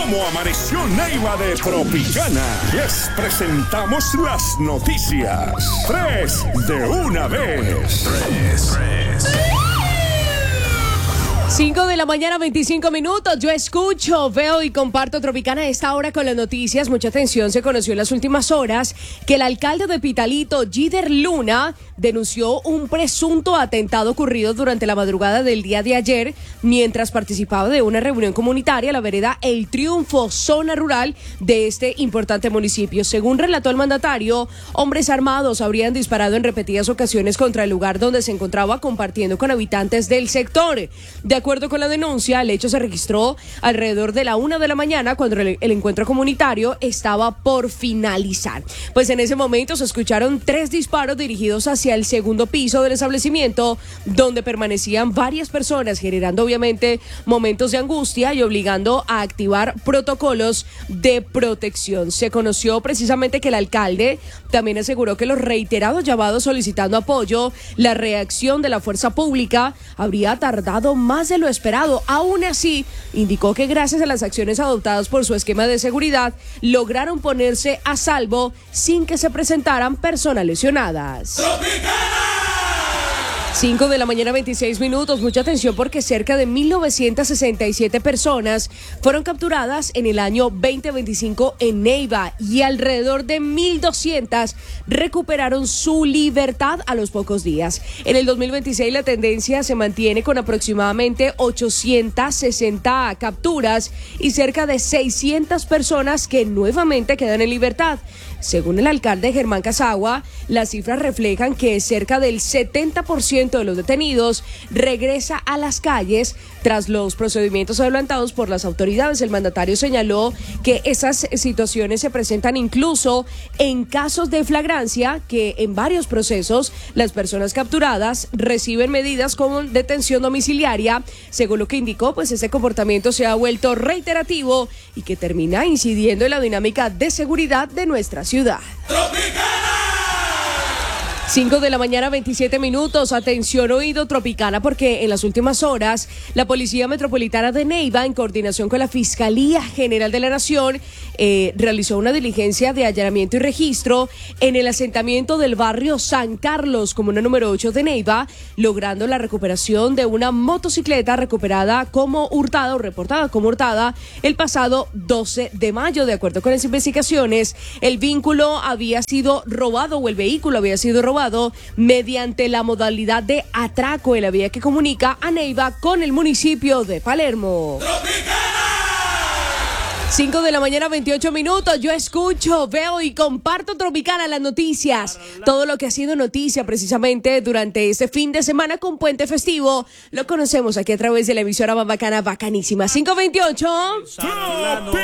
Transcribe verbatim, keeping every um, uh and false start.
cómo amaneció Neiva de Tropicana. Les presentamos las noticias. Tres de una vez. Tres, tres. cinco de la mañana, veinticinco minutos. Yo escucho, veo y comparto Tropicana a esta hora con las noticias. Mucha atención. Se conoció en las últimas horas que el alcalde de Pitalito, Gider Luna, denunció un presunto atentado ocurrido durante la madrugada del día de ayer mientras participaba de una reunión comunitaria en la vereda El Triunfo, zona rural de este importante municipio. Según relató el mandatario, hombres armados habrían disparado en repetidas ocasiones contra el lugar donde se encontraba compartiendo con habitantes del sector. De acuerdo con la denuncia, el hecho se registró alrededor de la una de la mañana cuando el, el encuentro comunitario estaba por finalizar. Pues en ese momento se escucharon tres disparos dirigidos hacia el segundo piso del establecimiento, donde permanecían varias personas, generando obviamente momentos de angustia y obligando a activar protocolos de protección. Se conoció precisamente que el alcalde también aseguró que los reiterados llamados solicitando apoyo, la reacción de la fuerza pública habría tardado más de lo esperado. Aún así, indicó que gracias a las acciones adoptadas por su esquema de seguridad, lograron ponerse a salvo sin que se presentaran personas lesionadas. cinco de la mañana, veintiséis minutos. Mucha atención porque cerca de mil novecientas sesenta y siete personas fueron capturadas en el año veinte veinticinco en Neiva y alrededor de mil doscientas recuperaron su libertad a los pocos días. En el dos mil veintiséis la tendencia se mantiene con aproximadamente ochocientas sesenta capturas y cerca de seiscientas personas que nuevamente quedan en libertad. Según el alcalde Germán Casagua, las cifras reflejan que cerca del setenta por ciento de los detenidos regresa a las calles tras los procedimientos adelantados por las autoridades. El mandatario señaló que esas situaciones se presentan incluso en casos de flagrancia, que en varios procesos las personas capturadas reciben medidas como detención domiciliaria. Según lo que indicó, pues ese comportamiento se ha vuelto reiterativo y que termina incidiendo en la dinámica de seguridad de nuestra ciudad. cinco de la mañana, veintisiete minutos. Atención, oído Tropicana, porque en las últimas horas la Policía Metropolitana de Neiva, en coordinación con la Fiscalía General de la Nación, eh, realizó una diligencia de allanamiento y registro en el asentamiento del barrio San Carlos, comuna número ocho de Neiva, logrando la recuperación de una motocicleta recuperada como hurtada o reportada como hurtada el pasado doce de mayo. De acuerdo con las investigaciones, el vínculo había sido robado o el vehículo había sido robado mediante la modalidad de atraco en la vía que comunica a Neiva con el municipio de Palermo. cinco de la mañana, veintiocho minutos. Yo escucho, veo y comparto Tropicana, las noticias. Todo lo que ha sido noticia precisamente durante este fin de semana con puente festivo lo conocemos aquí a través de la emisora más bacana, bacanísima. cinco veintiocho.